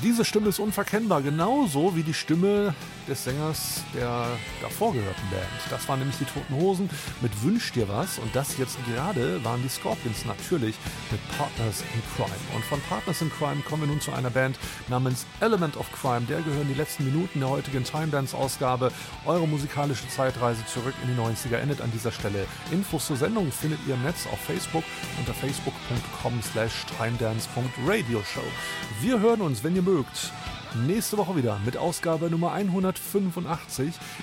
Diese Stimme ist unverkennbar, genauso wie die Stimme des Sängers der davor gehörten Band. Das waren nämlich die Toten Hosen mit Wünsch dir was, und das jetzt gerade waren die Scorpions natürlich mit Partners in Crime. Und von Partners in Crime kommen wir nun zu einer Band namens Element of Crime. Der gehören die letzten Minuten der heutigen Time Dance Ausgabe. Eure musikalische Zeitreise zurück in die 90er endet an dieser Stelle. Infos zur Sendung findet ihr im Netz auf Facebook unter facebook.com/timedance.radioshow. Wir hören uns, wenn ihr mögt, nächste Woche wieder mit Ausgabe Nummer 185.